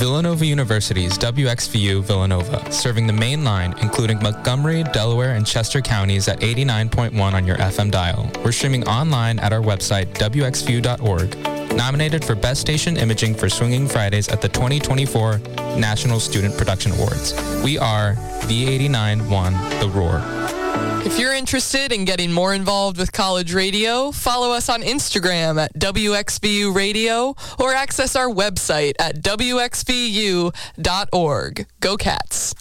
Villanova University's WXVU Villanova, serving the main line, including Montgomery, Delaware, and Chester counties at 89.1 on your FM dial. We're streaming online at our website, wxvu.org. Nominated for Best Station Imaging for Swinging Fridays at the 2024 National Student Production Awards. We are V89.1 The Roar. If you're interested in getting more involved with college radio, follow us on Instagram at WXVU Radio or access our website at wxvu.org. Go Cats!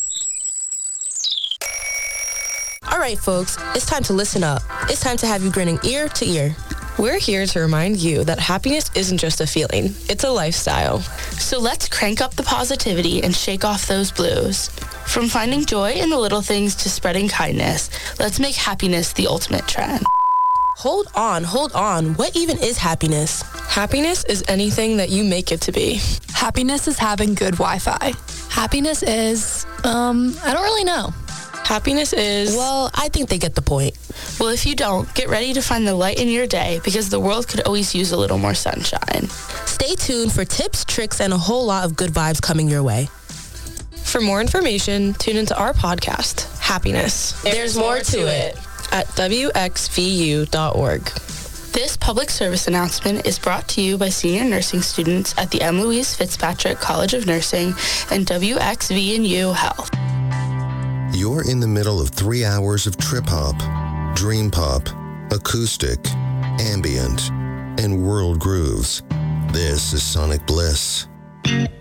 All right, folks, it's time to listen up. It's time to have you grinning ear to ear. We're here to remind you that happiness isn't just a feeling, it's a lifestyle. So let's crank up the positivity and shake off those blues. From finding joy in the little things to spreading kindness, let's make happiness the ultimate trend. Hold on. What even is happiness? Happiness is anything that you make it to be. Happiness is having good Wi-Fi. Happiness is, I don't really know. Happiness is... Well, I think they get the point. Well, if you don't, get ready to find the light in your day because the world could always use a little more sunshine. Stay tuned for tips, tricks, and a whole lot of good vibes coming your way. For more information, tune into our podcast, Happiness. There's more to it. At wxvu.org. This public service announcement is brought to you by senior nursing students at the M. Louise Fitzpatrick College of Nursing and WXVU Health. You're in the middle of 3 hours of trip-hop, dream pop, acoustic, ambient, and world grooves. This is Sonic Bliss.